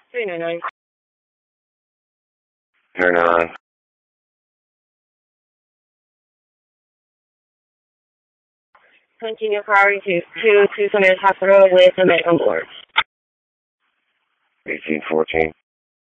399. Turn on. Continue priority to Summit Hospital with a med on board. 1814.